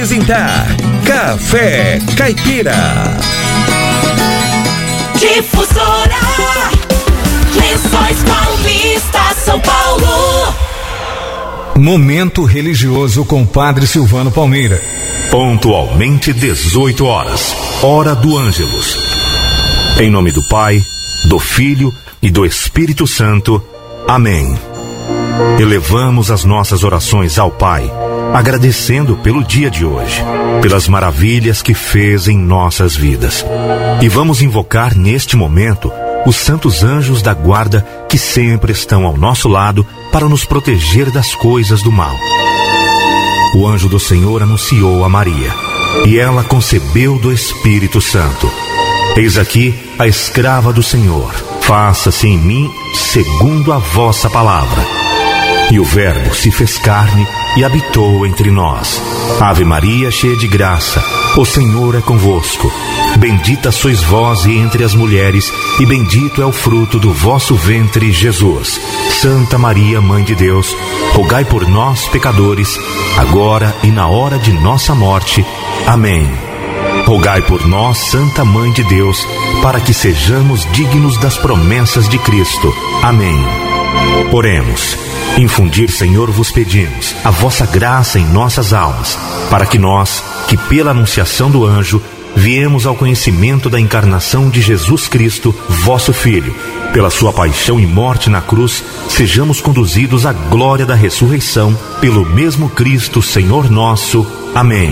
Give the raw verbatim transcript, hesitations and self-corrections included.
apresentar Café Caipira. Difusora, Lençóis Paulista, São Paulo. Momento religioso com Padre Silvano Palmeira. Pontualmente dezoito horas, hora do Ângelus. Em nome do Pai, do Filho e do Espírito Santo. Amém. Elevamos as nossas orações ao Pai, agradecendo pelo dia de hoje, pelas maravilhas que fez em nossas vidas. E vamos invocar neste momento os santos anjos da guarda que sempre estão ao nosso lado para nos proteger das coisas do mal. O anjo do Senhor anunciou a Maria, e ela concebeu do Espírito Santo. Eis aqui a escrava do Senhor, faça-se em mim segundo a vossa palavra. E o Verbo se fez carne e habitou entre nós. Ave Maria, cheia de graça, o Senhor é convosco. Bendita sois vós entre as mulheres, e bendito é o fruto do vosso ventre, Jesus. Santa Maria, Mãe de Deus, rogai por nós, pecadores, agora e na hora de nossa morte. Amém. Rogai por nós, Santa Mãe de Deus, para que sejamos dignos das promessas de Cristo. Amém. Oremos. Infundir, Senhor, vos pedimos a vossa graça em nossas almas, para que nós, que pela anunciação do anjo, viemos ao conhecimento da encarnação de Jesus Cristo, vosso Filho, pela sua paixão e morte na cruz, sejamos conduzidos à glória da ressurreição, pelo mesmo Cristo, Senhor nosso. Amém.